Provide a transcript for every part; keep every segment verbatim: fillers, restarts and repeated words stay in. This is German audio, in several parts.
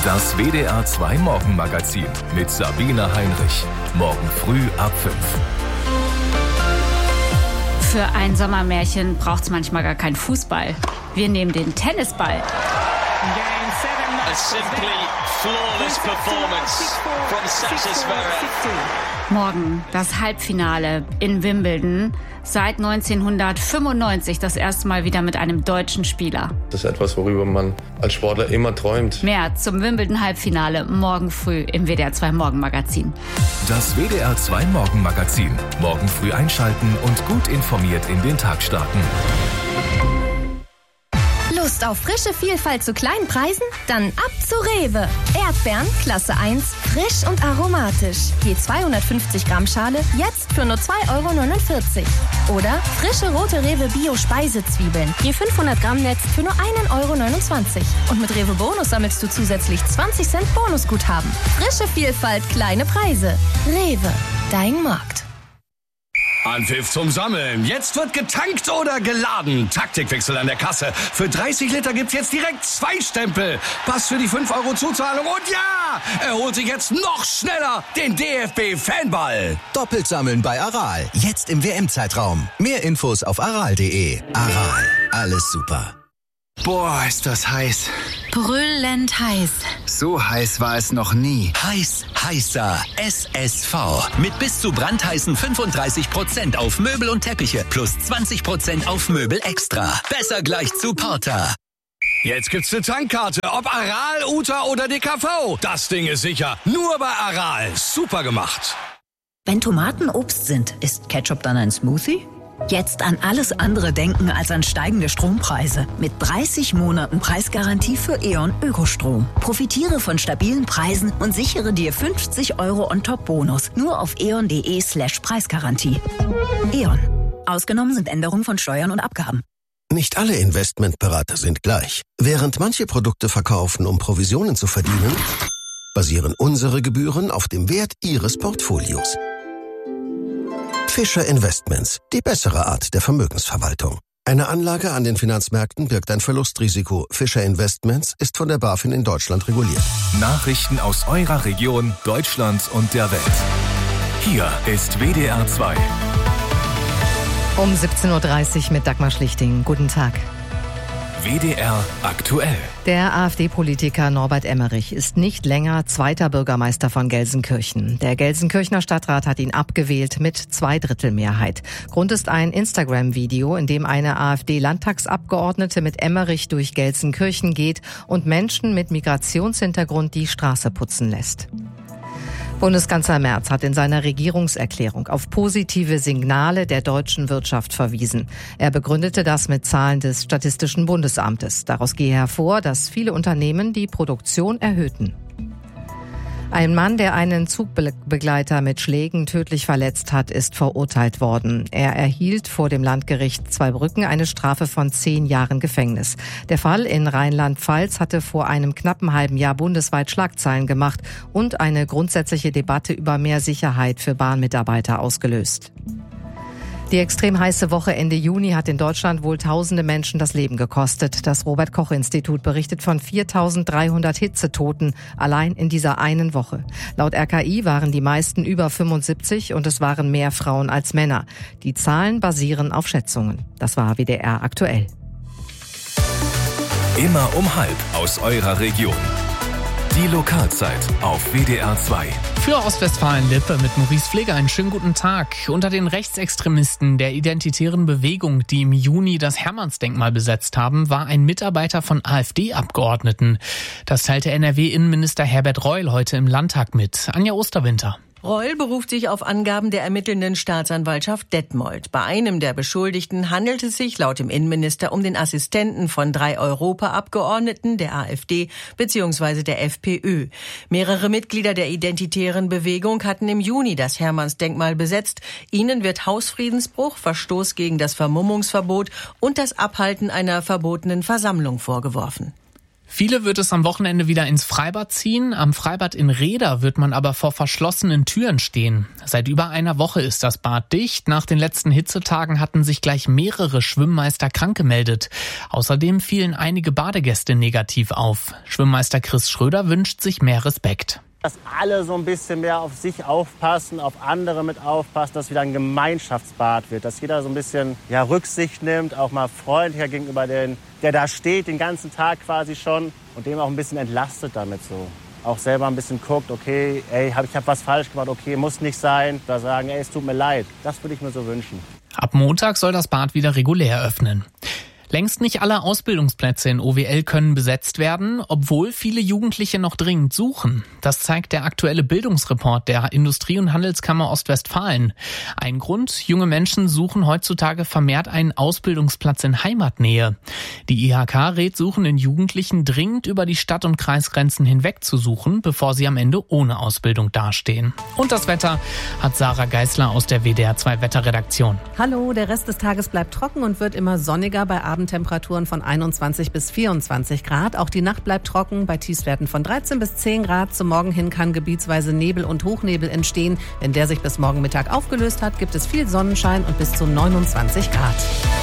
Das W D R zwei Morgenmagazin mit Sabine Heinrich. Morgen früh ab fünf. Für ein Sommermärchen braucht's manchmal gar keinen Fußball. Wir nehmen den Tennisball. A simply flawless performance from Sasha Zverev. Morgen das Halbfinale in Wimbledon. Seit neunzehnhundertfünfundneunzig das erste Mal wieder mit einem deutschen Spieler. Das ist etwas, worüber man als Sportler immer träumt. Mehr zum Wimbledon-Halbfinale morgen früh im W D R zwei Morgenmagazin. Das W D R zwei Morgenmagazin. Morgen früh einschalten und gut informiert in den Tag starten. Lust auf frische Vielfalt zu kleinen Preisen? Dann ab zu Rewe. Erdbeeren, Klasse eins, frisch und aromatisch. Je zweihundertfünfzig Gramm Schale, jetzt für nur zwei Euro neunundvierzig. Oder frische rote Rewe Bio-Speisezwiebeln. Je fünfhundert Gramm Netz für nur einen Euro neunundzwanzig. Und mit Rewe Bonus sammelst du zusätzlich zwanzig Cent Bonusguthaben. Frische Vielfalt, kleine Preise. Rewe, dein Markt. Anpfiff zum Sammeln. Jetzt wird getankt oder geladen. Taktikwechsel an der Kasse. Für dreißig Liter gibt's jetzt direkt zwei Stempel. Pass für die fünf Euro Zuzahlung. Und ja, er holt sich jetzt noch schneller den D F B-Fanball. Doppelt sammeln bei Aral. Jetzt im W M-Zeitraum. Mehr Infos auf aral punkt de. Aral. Alles super. Boah, ist das heiß. Brüllend heiß. So heiß war es noch nie. Heiß, heißer. S S V. Mit bis zu brandheißen fünfunddreißig Prozent auf Möbel und Teppiche. Plus zwanzig Prozent auf Möbel extra. Besser gleich zu Porter. Jetzt gibt's eine Tankkarte. Ob Aral, Uta oder D K V. Das Ding ist sicher. Nur bei Aral. Super gemacht. Wenn Tomaten Obst sind, ist Ketchup dann ein Smoothie? Jetzt an alles andere denken als an steigende Strompreise. Mit dreißig Monaten Preisgarantie für E.ON Ökostrom. Profitiere von stabilen Preisen und sichere dir fünfzig Euro On-Top-Bonus. Nur auf eon.de slash Preisgarantie. E.ON. Ausgenommen sind Änderungen von Steuern und Abgaben. Nicht alle Investmentberater sind gleich. Während manche Produkte verkaufen, um Provisionen zu verdienen, basieren unsere Gebühren auf dem Wert Ihres Portfolios. Fischer Investments, die bessere Art der Vermögensverwaltung. Eine Anlage an den Finanzmärkten birgt ein Verlustrisiko. Fischer Investments ist von der BaFin in Deutschland reguliert. Nachrichten aus eurer Region, Deutschland und der Welt. Hier ist W D R zwei. Um siebzehn Uhr dreißig mit Dagmar Schlichting. Guten Tag. W D R aktuell. Der AfD-Politiker Norbert Emmerich ist nicht länger zweiter Bürgermeister von Gelsenkirchen. Der Gelsenkirchener Stadtrat hat ihn abgewählt mit Zweidrittelmehrheit. Grund ist ein Instagram-Video, in dem eine AfD-Landtagsabgeordnete mit Emmerich durch Gelsenkirchen geht und Menschen mit Migrationshintergrund die Straße putzen lässt. Bundeskanzler Merz hat in seiner Regierungserklärung auf positive Signale der deutschen Wirtschaft verwiesen. Er begründete das mit Zahlen des Statistischen Bundesamtes. Daraus gehe hervor, dass viele Unternehmen die Produktion erhöhten. Ein Mann, der einen Zugbegleiter mit Schlägen tödlich verletzt hat, ist verurteilt worden. Er erhielt vor dem Landgericht Zweibrücken eine Strafe von zehn Jahren Gefängnis. Der Fall in Rheinland-Pfalz hatte vor einem knappen halben Jahr bundesweit Schlagzeilen gemacht und eine grundsätzliche Debatte über mehr Sicherheit für Bahnmitarbeiter ausgelöst. Die extrem heiße Woche Ende Juni hat in Deutschland wohl tausende Menschen das Leben gekostet. Das Robert-Koch-Institut berichtet von viertausenddreihundert Hitzetoten allein in dieser einen Woche. Laut R K I waren die meisten über fünfundsiebzig und es waren mehr Frauen als Männer. Die Zahlen basieren auf Schätzungen. Das war W D R aktuell. Immer um halb aus eurer Region. Die Lokalzeit auf W D R zwei. Für Ostwestfalen-Lippe mit Maurice Pfleger einen schönen guten Tag. Unter den Rechtsextremisten der identitären Bewegung, die im Juni das Hermannsdenkmal besetzt haben, war ein Mitarbeiter von AfD-Abgeordneten. Das teilte N R W-Innenminister Herbert Reul heute im Landtag mit. Anja Osterwinter. Reul beruft sich auf Angaben der ermittelnden Staatsanwaltschaft Detmold. Bei einem der Beschuldigten handelt es sich laut dem Innenminister um den Assistenten von drei Europaabgeordneten der AfD bzw. der FPÖ. Mehrere Mitglieder der identitären Bewegung hatten im Juni das Hermannsdenkmal besetzt. Ihnen wird Hausfriedensbruch, Verstoß gegen das Vermummungsverbot und das Abhalten einer verbotenen Versammlung vorgeworfen. Viele wird es am Wochenende wieder ins Freibad ziehen. Am Freibad in Rheda wird man aber vor verschlossenen Türen stehen. Seit über einer Woche ist das Bad dicht. Nach den letzten Hitzetagen hatten sich gleich mehrere Schwimmmeister krank gemeldet. Außerdem fielen einige Badegäste negativ auf. Schwimmmeister Chris Schröder wünscht sich mehr Respekt. Dass alle so ein bisschen mehr auf sich aufpassen, auf andere mit aufpassen, dass wieder ein Gemeinschaftsbad wird. Dass jeder so ein bisschen ja, Rücksicht nimmt, auch mal freundlicher gegenüber den, der da steht, den ganzen Tag quasi schon. Und dem auch ein bisschen entlastet damit so. Auch selber ein bisschen guckt, okay, ey, hab, ich habe was falsch gemacht, okay, muss nicht sein. Da sagen, ey, es tut mir leid. Das würde ich mir so wünschen. Ab Montag soll das Bad wieder regulär öffnen. Längst nicht alle Ausbildungsplätze in O W L können besetzt werden, obwohl viele Jugendliche noch dringend suchen. Das zeigt der aktuelle Bildungsreport der Industrie- und Handelskammer Ostwestfalen. Ein Grund: junge Menschen suchen heutzutage vermehrt einen Ausbildungsplatz in Heimatnähe. Die I H K rät suchenden Jugendlichen dringend über die Stadt- und Kreisgrenzen hinweg zu suchen, bevor sie am Ende ohne Ausbildung dastehen. Und das Wetter hat Sarah Geisler aus der W D R zwei Wetterredaktion. Hallo, der Rest des Tages bleibt trocken und wird immer sonniger bei Abend. Temperaturen von einundzwanzig bis vierundzwanzig Grad. Auch die Nacht bleibt trocken bei Tiefstwerten von dreizehn bis zehn Grad. Zum Morgen hin kann gebietsweise Nebel und Hochnebel entstehen. Wenn der sich bis morgen Mittag aufgelöst hat, gibt es viel Sonnenschein und bis zu neunundzwanzig Grad.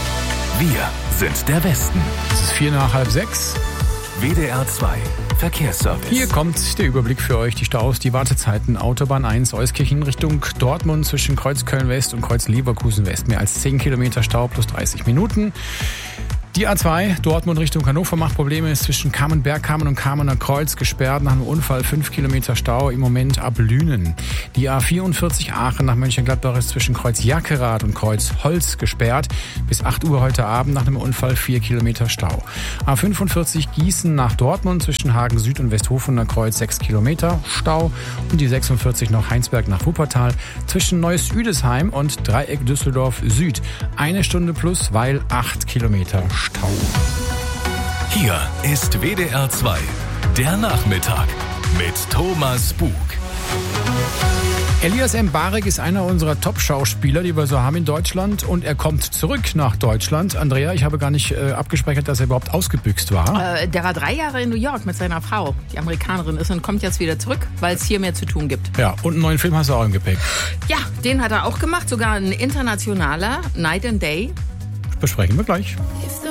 Wir sind der Westen. Es ist vier nach halb sechs. W D R zwei Verkehrsservice. Hier kommt der Überblick für euch. Die Staus, die Wartezeiten. Autobahn eins Euskirchen Richtung Dortmund zwischen Kreuz Köln-West und Kreuz Leverkusen-West. Mehr als zehn Kilometer Stau plus dreißig Minuten. Die A zwei, Dortmund Richtung Hannover, macht Probleme, ist zwischen Kamenberg, Kamen und Kamener Kreuz gesperrt nach einem Unfall, fünf Kilometer Stau, im Moment ab Lünen. Die A vierundvierzig Aachen nach Mönchengladbach ist zwischen Kreuz Jackerath und Kreuz Holz gesperrt, bis acht Uhr heute Abend nach einem Unfall, vier Kilometer Stau. A fünfundvierzig Gießen nach Dortmund zwischen Hagen Süd und Westhofener Kreuz, sechs Kilometer Stau. Und die sechsundvierzig noch Heinsberg nach Wuppertal zwischen Neuss-Üdesheim und Dreieck Düsseldorf Süd. Eine Stunde plus, weil acht Kilometer Stau. Hier ist W D R zwei, der Nachmittag mit Thomas Bug. Elias Mbarek ist einer unserer Top-Schauspieler, die wir so haben in Deutschland. Und er kommt zurück nach Deutschland. Andrea, ich habe gar nicht äh, abgespeichert, dass er überhaupt ausgebüxt war. Äh, der war drei Jahre in New York mit seiner Frau, die Amerikanerin ist, und kommt jetzt wieder zurück, weil es hier mehr zu tun gibt. Ja, und einen neuen Film hast du auch im Gepäck. Ja, den hat er auch gemacht, sogar ein internationaler, Night and Day. Besprechen wir gleich. If